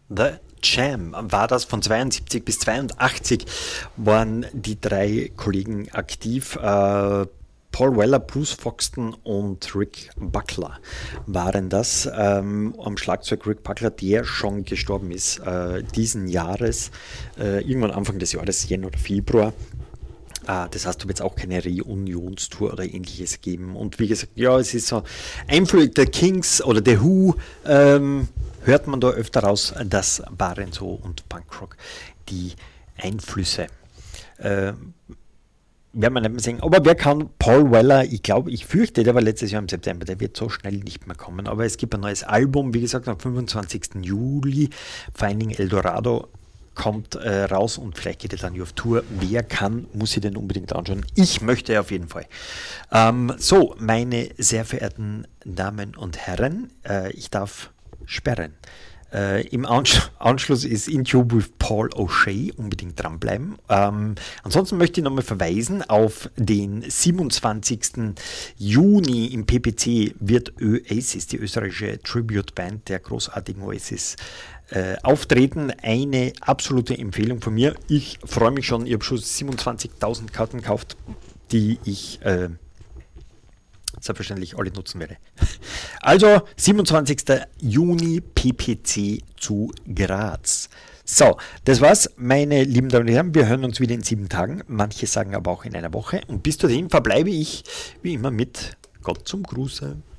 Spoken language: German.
The Jam war das von 72 bis 82, waren die drei Kollegen aktiv. Paul Weller, Bruce Foxton und Rick Buckler waren das. Am Schlagzeug Rick Buckler, der schon gestorben ist diesen Jahres, irgendwann Anfang des Jahres, Jänner oder Februar. Das heißt, da wird es auch keine Reunionstour oder ähnliches geben. Und wie gesagt, ja, es ist so Einflüsse der Kings oder der Who, hört man da öfter raus, das waren so und Punkrock die Einflüsse. Werden wir nicht mehr sehen. Aber wer kann Paul Weller? Ich fürchte, der war letztes Jahr im September, der wird so schnell nicht mehr kommen. Aber es gibt ein neues Album, wie gesagt, am 25. Juli, Finding Eldorado kommt raus und vielleicht geht er dann auf Tour. Wer kann, muss ich den unbedingt anschauen. Ich möchte auf jeden Fall. So, meine sehr verehrten Damen und Herren, ich darf sperren. Im Anschluss ist Interview with Paul O'Shea, unbedingt dranbleiben. Ansonsten möchte ich nochmal verweisen auf den 27. Juni im PPC wird Oasis, die österreichische Tribute-Band der großartigen Oasis, auftreten. Eine absolute Empfehlung von mir. Ich freue mich schon, ich habe schon 27.000 Karten gekauft, die ich selbstverständlich alle nutzen werde. Also 27. Juni PPC zu Graz. So, das war's, meine lieben Damen und Herren. Wir hören uns wieder in 7 Tagen. Manche sagen aber auch in einer Woche. Und bis dahin verbleibe ich wie immer mit Gott zum Gruße.